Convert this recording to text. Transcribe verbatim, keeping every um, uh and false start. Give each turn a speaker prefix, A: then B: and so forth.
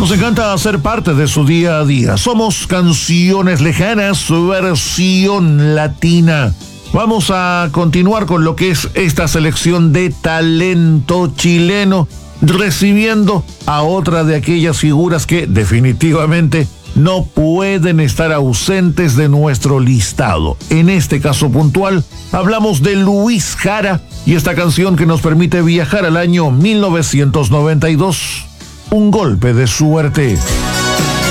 A: Nos encanta ser parte de su día a día. Somos Canciones Lejanas, versión latina. Vamos a continuar con lo que es esta selección de talento chileno, recibiendo a otra de aquellas figuras que definitivamente no pueden estar ausentes de nuestro listado. En este caso puntual, hablamos de Luis Jara y esta canción que nos permite viajar al año mil novecientos noventa y dos. Un golpe de suerte.